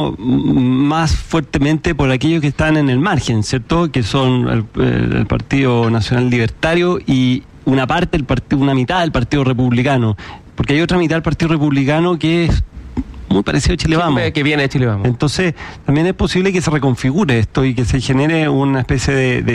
más fuertemente por aquellos que están en el margen, ¿cierto? Que son el Partido Nacional Libertario y una mitad del Partido Republicano, porque hay otra mitad del Partido Republicano que es muy parecido a Chile Vamos. Que viene de Chile Vamos. Entonces, también es posible que se reconfigure esto y que se genere una especie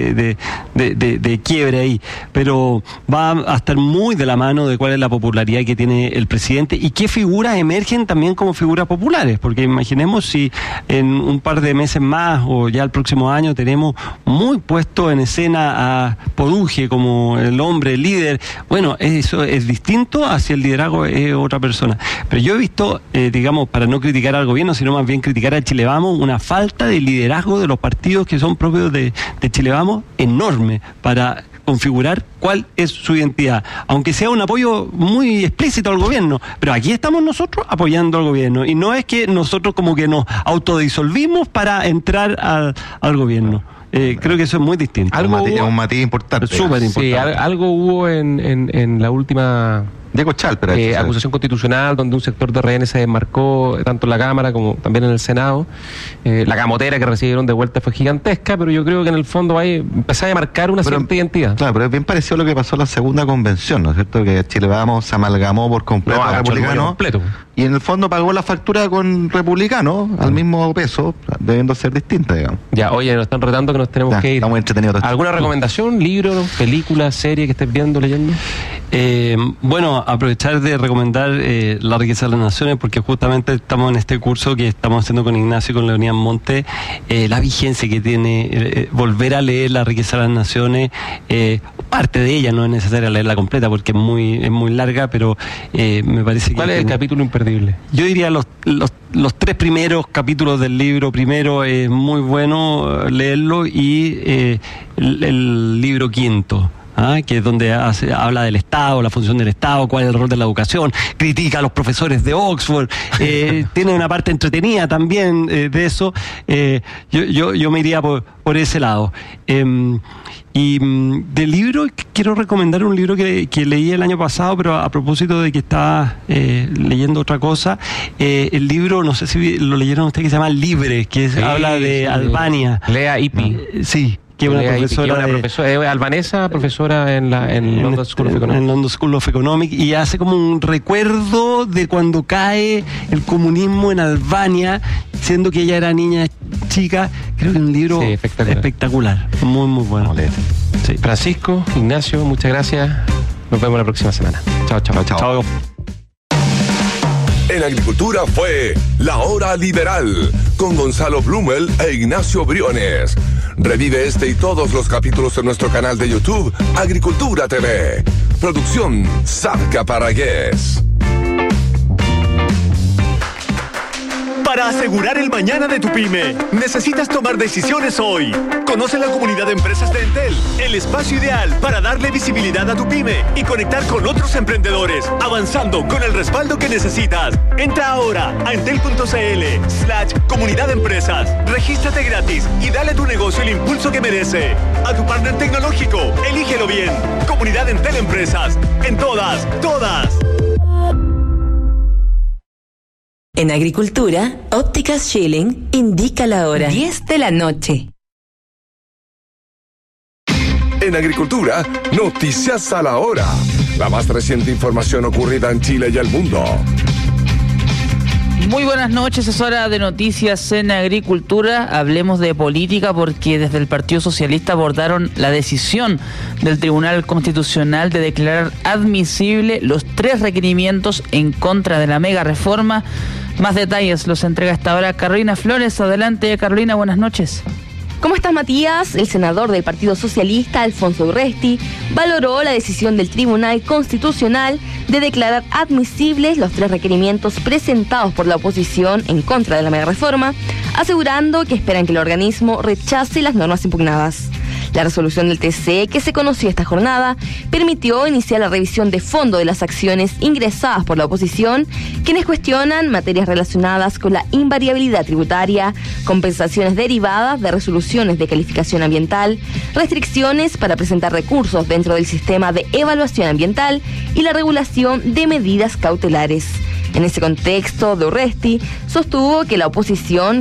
de quiebre ahí. Pero va a estar muy de la mano de cuál es la popularidad que tiene el presidente y qué figuras emergen también como figuras populares. Porque imaginemos si en un par de meses más o ya el próximo año tenemos muy puesto en escena a Poduje como el hombre, el líder. Bueno, eso es distinto a si el liderazgo es otra persona. Pero yo he visto, digamos, para no criticar al gobierno, sino más bien criticar a Chile Vamos, una falta de liderazgo de los partidos que son propios de Chile Vamos enorme para configurar cuál es su identidad, aunque sea un apoyo muy explícito al gobierno, pero aquí estamos nosotros apoyando al gobierno y no es que nosotros como que nos autodisolvimos para entrar al gobierno. Creo que eso es muy distinto. Un matiz importante. Súper importante. Sí, algo hubo en la última Diego Chalper, acusación constitucional, donde un sector de RN se desmarcó, tanto en la Cámara como también en el Senado. La camotera que recibieron de vuelta fue gigantesca, pero yo creo que en el fondo va a empezar a marcar una cierta identidad. Claro, pero es bien parecido a lo que pasó en la segunda convención, ¿no es cierto? Que Chile Vamos se amalgamó por completo a Republicano. Y en el fondo pagó la factura con Republicano al mismo peso, debiendo ser distinta, digamos. Ya, oye, nos están retando que nos tenemos que ir. Estamos entretenidos. ¿Alguna recomendación? ¿Libro, película, serie que estés viendo, leyendo? Bueno, aprovechar de recomendar La riqueza de las naciones, porque justamente estamos en este curso que estamos haciendo con Ignacio y con Leonidas Monte, la vigencia que tiene volver a leer La riqueza de las naciones, parte de ella, no es necesario leerla completa porque es muy larga, pero me parece que... ¿Cuál es el capítulo imperdible? Yo diría los 3 primeros capítulos del libro. Primero es muy bueno leerlo y el libro quinto, que es donde habla del Estado, la función del Estado, cuál es el rol de la educación, critica a los profesores de Oxford, tiene una parte entretenida también de eso. Yo me iría por ese lado. Y del libro, quiero recomendar un libro que leí el año pasado, pero a propósito de que estaba leyendo otra cosa. El libro, no sé si lo leyeron ustedes, que se llama Libre, que habla de Albania. Lea Ipi. Sí. Que es una profesora albanesa, profesora en London School of Economics. En London School of Economics, y hace como un recuerdo de cuando cae el comunismo en Albania, siendo que ella era niña chica. Creo que es un libro espectacular. Muy, muy bueno. Sí. Francisco, Ignacio, muchas gracias. Nos vemos la próxima semana. Chao. En Agricultura fue La Hora Liberal con Gonzalo Blumel e Ignacio Briones. Revive este y todos los capítulos en nuestro canal de YouTube Agricultura TV. Producción Sarca Paragués. Para asegurar el mañana de tu pyme, necesitas tomar decisiones hoy. Conoce la comunidad de empresas de Entel, el espacio ideal para darle visibilidad a tu pyme y conectar con otros emprendedores, avanzando con el respaldo que necesitas. Entra ahora a entel.cl/comunidad de empresas. Regístrate gratis y dale a tu negocio el impulso que merece. A tu partner tecnológico, elígelo bien. Comunidad Entel Empresas. En todas. En Agricultura, Ópticas Schilling indica la hora. 10 de la noche. En Agricultura, noticias a la hora. La más reciente información ocurrida en Chile y el mundo. Muy buenas noches, es hora de noticias en Agricultura. Hablemos de política porque desde el Partido Socialista abordaron la decisión del Tribunal Constitucional de declarar admisible los 3 requerimientos en contra de la mega reforma. Más detalles los entrega hasta ahora Carolina Flores. Adelante, Carolina, buenas noches. ¿Cómo estás, Matías? El senador del Partido Socialista, Alfonso Urresti, valoró la decisión del Tribunal Constitucional de declarar admisibles los 3 requerimientos presentados por la oposición en contra de la megareforma, asegurando que esperan que el organismo rechace las normas impugnadas. La resolución del TC, que se conoció esta jornada, permitió iniciar la revisión de fondo de las acciones ingresadas por la oposición, quienes cuestionan materias relacionadas con la invariabilidad tributaria, compensaciones derivadas de resoluciones de calificación ambiental, restricciones para presentar recursos dentro del sistema de evaluación ambiental y la regulación de medidas cautelares. En ese contexto, de Urresti sostuvo que la oposición